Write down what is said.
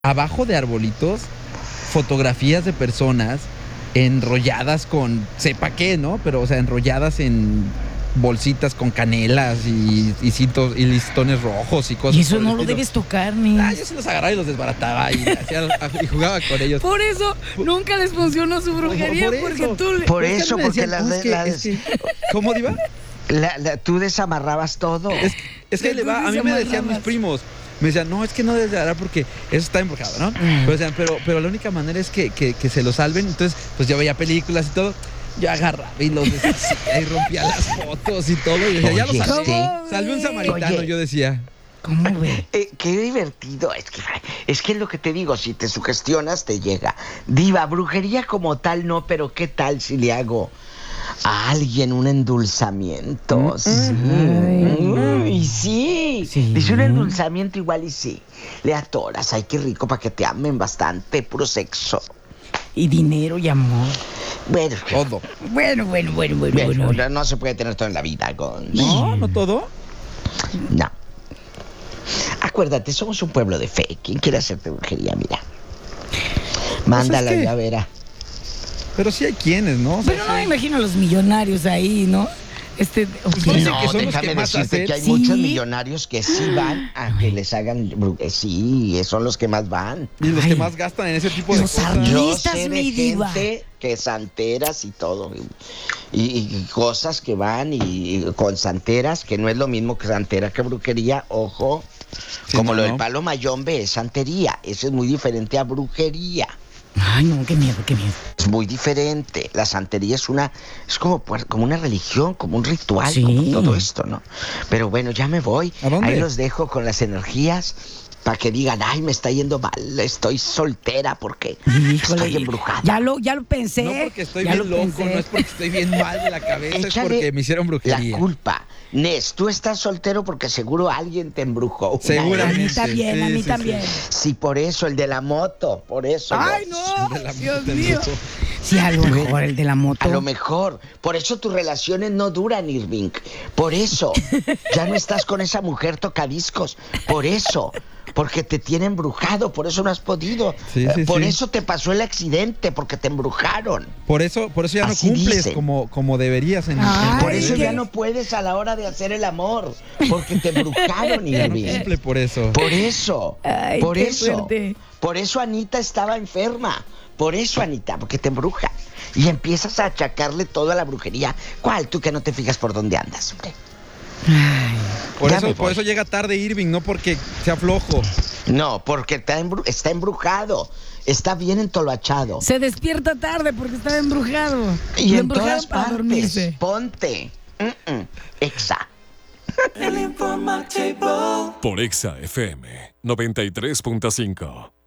abajo de arbolitos fotografías de personas enrolladas con sepa qué, ¿no? Pero, o sea, enrolladas en bolsitas con canelas y listones rojos y cosas. Y eso por el no lo estilo. debes tocar, ni. Yo se los agarraba y los desbarataba y jugaba con ellos. Por eso nunca les funcionó su brujería, porque tú le... Por Pues es que eso, me porque decían, las ¿cómo, Diva? tú desamarrabas todo. Es que le va, a mí me decían mis primos. Me decían, no, es que no debes de agarrar porque eso está embrujado, ¿no? Pero la única manera es que se lo salven. Entonces, pues yo veía películas y todo. Yo agarraba y los deshacía y rompía las fotos y todo. Y decía, ya lo salvé. Salvé un samaritano, Oye. yo decía. ¿Cómo ve? Qué divertido. Es que es lo que te digo, si te sugestionas, te llega. Diva, brujería como tal no, pero ¿qué tal si le hago a alguien un endulzamiento? Sí. Dice un endulzamiento igual y sí. Le atoras, ay, qué rico para que te amen bastante, puro sexo. Y dinero y amor. Bueno, Todo. Bueno. no se puede tener todo en la vida, Gonz. No todo. No. Acuérdate, somos un pueblo de fe. ¿Quién quiere hacerte brujería? Mira. Mándala, ya verá. Pero sí hay quienes, ¿no? O sea, Pero no me imagino a los millonarios ahí, ¿no? Dicen No, que son los déjame que más decirte hacen. que hay Sí. muchos millonarios que sí van a que les hagan sí, son los que más van. Y los Ay. que más gastan en ese tipo de Los cosas. artistas. Yo Listas, sé de mi diva. gente que santeras y todo. Y cosas que van y con santeras, que no es lo mismo que santera que brujería, ojo. Sí, Como no, lo del no. palo mayombe es santería. Eso es muy diferente a brujería. Ay, no, qué miedo. Es muy diferente. La santería es como una religión, como un ritual, Sí. como todo esto, ¿no? Pero bueno, ya me voy. ¿A dónde? Ahí los dejo con las energías para que digan, ay, me está yendo mal, estoy soltera porque estoy embrujada. Ya lo pensé. No porque estoy ya bien lo loco, pensé. no es porque estoy bien mal de la cabeza, es Échale porque me hicieron brujería. la culpa. Nes, tú estás soltero porque seguro alguien te embrujó. Seguramente. A mí también, Sí, a mí sí, también. Sí, por eso, el de la moto, por eso. Ay, Gonz. no, De la Dios moto, mío. embrujó. Sí, a lo mejor el de la moto. A lo mejor. Por eso tus relaciones no duran, Irving. Por eso. Ya no estás con esa mujer tocadiscos. Por eso. Porque te tiene embrujado. Por eso no has podido. Sí, por sí. eso te pasó el accidente. Porque te embrujaron. Por eso ya no Así cumples dicen. como deberías en Ay, Por lo eso que ya debes. no puedes a la hora de hacer el amor. Porque te embrujaron, Ya no Irving. cumple por eso. Por eso. Ay, por qué eso. fuerte. Por eso Anita estaba enferma. Por eso, Anita, porque te embruja. Y empiezas a achacarle todo a la brujería. ¿Cuál? Tú que no te fijas por dónde andas, hombre. Ya me Por voy. eso llega tarde Irving, no porque sea flojo. No, porque está embrujado. Está bien entoloachado. Se despierta tarde porque estaba embrujado. Y Lo en embrujaron todas para partes. dormirse. Ponte. Exa. Por Exa FM 93.5.